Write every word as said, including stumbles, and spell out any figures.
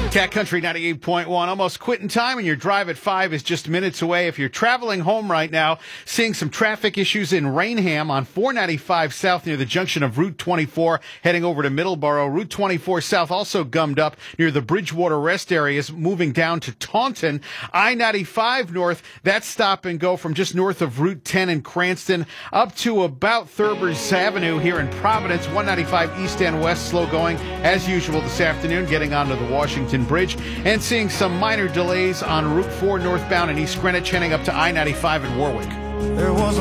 Cat Country ninety-eight point one, almost quitting time, and your drive at five is just minutes away. If you're traveling home right now, seeing some traffic issues in Rainham on four ninety-five South near the junction of Route twenty-four, heading over to Middleborough. Route twenty-four South also gummed up near the Bridgewater Rest areas, moving down to Taunton. I ninety-five North, that's stop and go from just north of Route ten in Cranston up to about Thurbers Avenue here in Providence. one ninety-five East and West, slow going as usual this afternoon, getting onto the Washington Bridge, and seeing some minor delays on Route four northbound in East Greenwich, heading up to I ninety-five in Warwick. There was